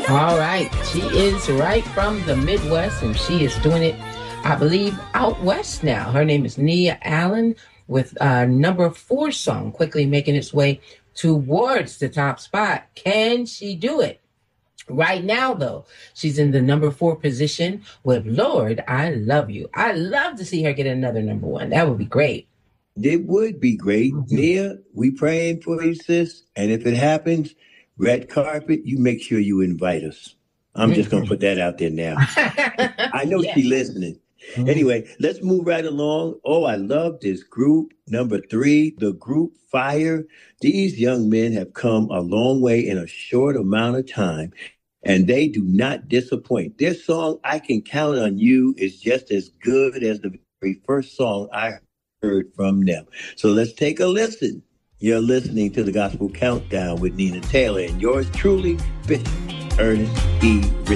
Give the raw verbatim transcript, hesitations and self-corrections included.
All right. She is right from the Midwest, and she is doing it, I believe, out west now. Her name is Nia Allen with uh, number four song quickly making its way towards the top spot. Can she do it? Right now, though, she's in the number four position with Lord, I Love You. I love to see her get another number one. That would be great. It would be great. Mm-hmm. Nia, we praying for you, sis. And if it happens, red carpet, you make sure you invite us. I'm mm-hmm. just going to put that out there now. I know yeah. she's listening. Mm-hmm. Anyway, let's move right along. Oh, I love this group. Number three, the group Fire. These young men have come a long way in a short amount of time, and they do not disappoint. Their song, I Can Count on You, is just as good as the very first song I heard from them. So let's take a listen. You're listening to the Gospel Countdown with Nina Taylor and yours truly, Bishop Ernest E. Richardson.